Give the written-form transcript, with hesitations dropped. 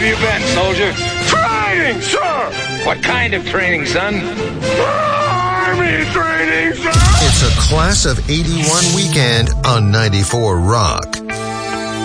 have you been, soldier? Training, sir! What kind of training, son? Army training, sir! It's a Class of 81 weekend on 94 Rock.